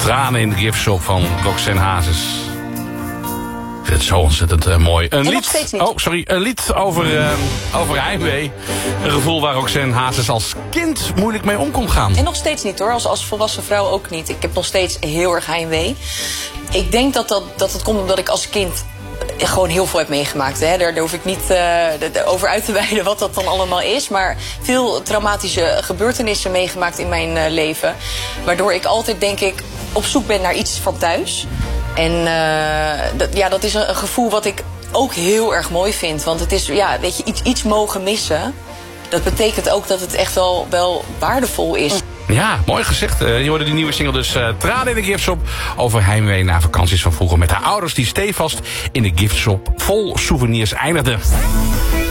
Tranen in de giftshop van Roxanne Hazes. Het is zo ontzettend mooi. Een lied, een lied over heimwee. Een gevoel waar Roxanne Hazes als kind moeilijk mee om kon gaan. En nog steeds niet hoor, als volwassen vrouw ook niet. Ik heb nog steeds heel erg heimwee. Ik denk dat het komt omdat ik als kind gewoon heel veel heb meegemaakt. Hè. Daar hoef ik niet over uit te wijden wat dat dan allemaal is. Maar veel traumatische gebeurtenissen meegemaakt in mijn leven. Waardoor ik altijd, denk ik, op zoek ben naar iets van thuis. En dat is een gevoel wat ik ook heel erg mooi vind. Want het is, weet je, iets mogen missen. Dat betekent ook dat het echt wel waardevol is. Ja, mooi gezegd. Je hoorde die nieuwe single dus Tranen in de giftshop over heimwee naar vakanties van vroeger met haar ouders die stevast in de giftshop vol souvenirs eindigden.